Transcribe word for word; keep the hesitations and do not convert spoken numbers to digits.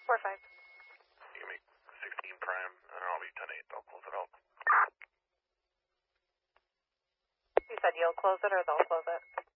four five. You make sixteen prime, and I'll be ten eight. I'll close it out. You said you'll close it or they'll close it?